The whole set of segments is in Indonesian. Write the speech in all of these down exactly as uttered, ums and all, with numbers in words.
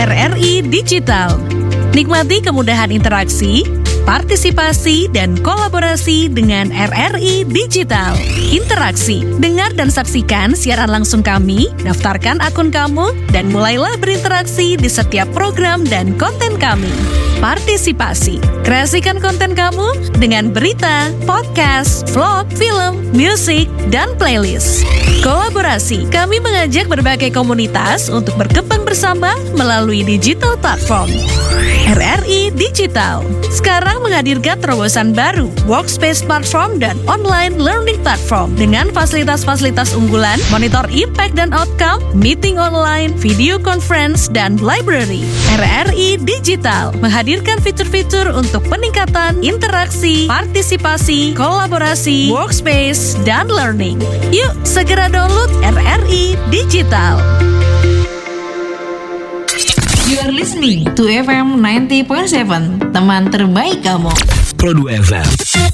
R R I Digital. Nikmati kemudahan interaksi, partisipasi, dan kolaborasi dengan R R I Digital. Interaksi, dengar dan saksikan siaran langsung kami, daftarkan akun kamu, dan mulailah berinteraksi di setiap program dan konten kami. Partisipasi, kreasikan konten kamu dengan berita, podcast, vlog, film, musik, dan playlist. Kolaborasi, kami mengajak berbagai komunitas untuk berkembang bersama melalui digital platform. R R I Digital sekarang menghadirkan terobosan baru, workspace platform dan online learning platform dengan fasilitas-fasilitas unggulan, monitor impact dan outcome, meeting online, video conference, dan library. R R I Digital menghadirkan fitur-fitur untuk peningkatan interaksi, partisipasi, kolaborasi, workspace, dan learning. Yuk, segera download R R I Digital. You are listening to F M ninety point seven, teman terbaik kamu. Produ F M.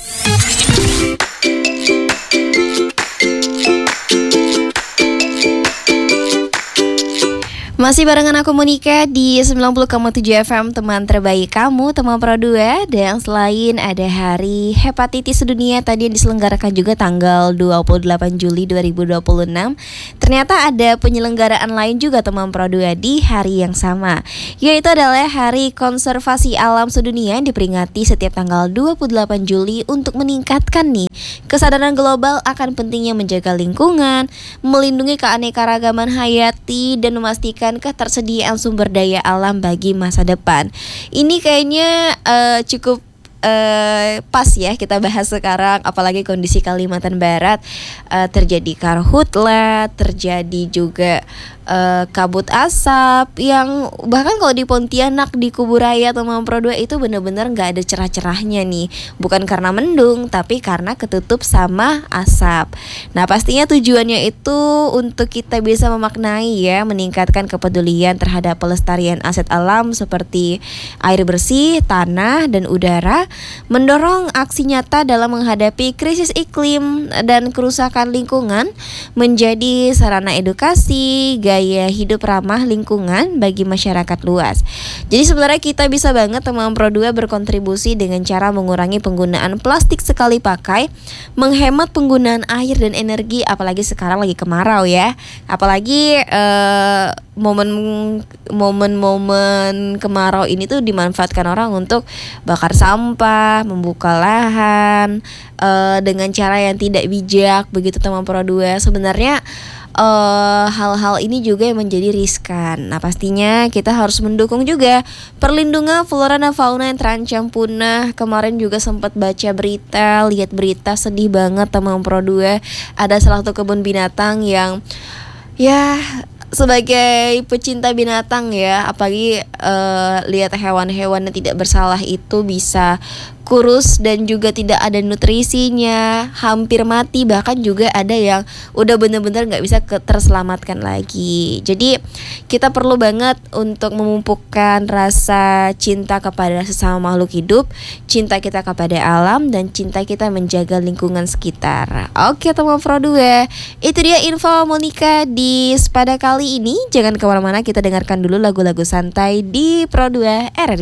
Masih barengan aku Monica di sembilan puluh koma tujuh F M, teman terbaik kamu, teman Pro dua. Dan selain ada hari hepatitis sedunia tadi yang diselenggarakan juga tanggal dua puluh delapan Juli dua ribu dua puluh enam, ternyata ada penyelenggaraan lain juga teman Pro dua di hari yang sama, yaitu adalah Hari Konservasi Alam Sedunia yang diperingati setiap tanggal dua puluh delapan Juli untuk meningkatkan nih kesadaran global akan pentingnya menjaga lingkungan, melindungi keanekaragaman hayati, dan memastikan ketersediaan sumber daya alam bagi masa depan. Ini kayaknya uh, cukup Uh, pas ya kita bahas sekarang, apalagi kondisi Kalimantan Barat, uh, terjadi karhutla, terjadi juga uh, kabut asap yang bahkan kalau di Pontianak di Kuburaya teman Pro dua itu benar-benar nggak ada cerah-cerahnya nih, bukan karena mendung tapi karena ketutup sama asap. Nah pastinya tujuannya itu untuk kita bisa memaknai ya, meningkatkan kepedulian terhadap pelestarian aset alam seperti air bersih, tanah, dan udara, mendorong aksi nyata dalam menghadapi krisis iklim dan kerusakan lingkungan, menjadi sarana edukasi gaya hidup ramah lingkungan bagi masyarakat luas. Jadi sebenarnya kita bisa banget teman Pro dua berkontribusi dengan cara mengurangi penggunaan plastik sekali pakai, menghemat penggunaan air dan energi, apalagi sekarang lagi kemarau ya, apalagi eh, momen momen-momen kemarau ini tuh dimanfaatkan orang untuk bakar sampah, membuka lahan uh, dengan cara yang tidak bijak begitu teman Pro dua. Sebenarnya uh, hal-hal ini juga yang menjadi riskan. Nah pastinya kita harus mendukung juga perlindungan flora dan fauna yang terancam punah. Kemarin juga sempat baca berita, lihat berita sedih banget teman Pro dua. Ada salah satu kebun binatang yang ya sebagai pecinta binatang ya, apalagi uh, lihat hewan-hewan yang tidak bersalah itu bisa kurus dan juga tidak ada nutrisinya, hampir mati, bahkan juga ada yang udah bener-bener gak bisa terselamatkan lagi. Jadi kita perlu banget untuk memupukkan rasa cinta kepada sesama makhluk hidup, cinta kita kepada alam, dan cinta kita menjaga lingkungan sekitar. Oke teman Pro dua, itu dia info Monica di pada kali ini. Jangan kemana-mana, kita dengarkan dulu lagu-lagu santai di Pro dua R R I.